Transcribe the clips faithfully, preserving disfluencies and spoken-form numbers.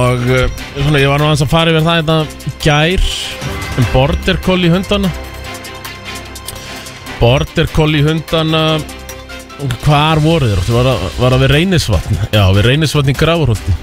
Og svona, ég var nú aðeins að fara yfir það þetta gær um border collie hundana. Border collie hundana, hvar voru þeir? Var að, var að við Reynisvatn? Já, við Reynisvatn í Grafarholti.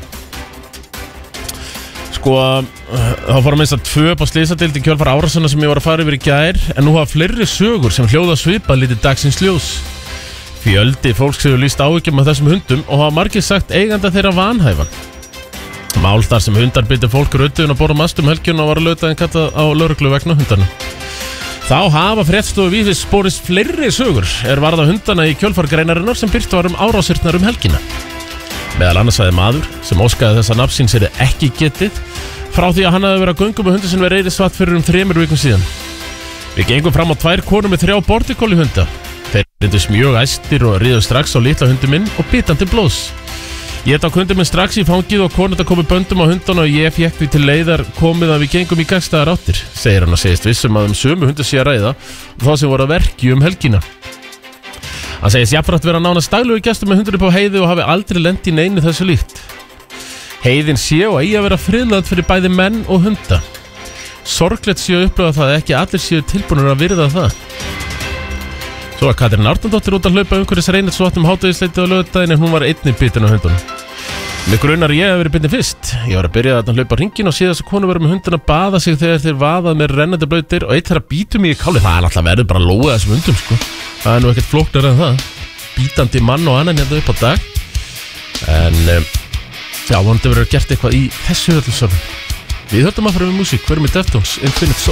Sko, þá fórum minnst að tvö upp á slysadeild í kjölfar árásana sem ég var að fara yfir í gær, en nú hafa fleiri sögur sem hljóða svipað lítið dagsins ljós. Fjöldi fólks hefur lýst áhyggjum af þessum hundum og hafa margir sagt eiganda þeirra vanhæfan. Mál þar sem hundar byrti fólk rödduðin að borða mast um helgjuna og var að lauta en kallað á lögreglu vegna hundana. Þá hafa fréttastofu Vísis borist fleiri sögur er varða hundana í kjölfargreinarinnar sem byrtu var um árásirnar um helgina. Meðal annars sagði maður sem óskaði þess að nafn síns yrði ekki getið frá því að hann hafi verið að göngu með hundi sem við Reynisvatn fyrir um þremur vikum síðan. Við gengum fram á tvær konur með þrjá border collie hunda. Þeir reyndust mjög æstir og riðu strax á litla hundi minn og bitandi blóðs. Ég tók hundi minn strax í fangið og konurna komu böndum á hundana og ég fékk því til leiðar komið að við gengum í gagnstæðar áttir, segir hann og segist vissum að um sömu hundi sé að ræða og þá sem voru að verki um helgina. Hann segist jafnframt vera nánast daglegur gestur með hundur upp á heiði og hafi aldrei lent í neinu þessu líkt. Heiðin sé og eigi að vera friðland fyrir bæði menn og hunda. Sorglegt sé að upplifa það að ekki allir séu tilbúnir að virða það. Svo var Katrín Árnadóttir út að hlaupa umhverfis Reynisvatn um hádegisleiti á laugardaginn en hún var einnig bitin af hundunum. Mig grunar ég hef verið bitin fyrst. Ég var að byrja að hlaupa hringinn og síðan þess að konu verið með hunduna að baða sig þegar þeir vaðað með rennandi blautir og eitt þeirra bítur mig í káli. Það er alltaf verið bara að lóga þessum hundum sko. Það er nú ekkert flóknar en það. Bítandi mann og annan hérna upp á dag. En um, já, vonandi verið gert eitthvað í þessu öllu saman. Við höldum að fara með músík, hverjum í Deftones, Infinite Soul.